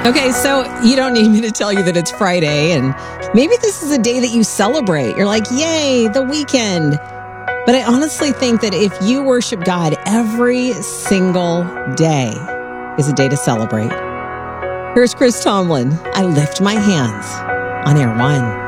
Okay, so you don't need me to tell you that it's Friday, and maybe this is a day that you celebrate. You're like, yay, the weekend. But I honestly think that if you worship God every single day is a day to celebrate. Here's Chris Tomlin. I lift my hands on Air One.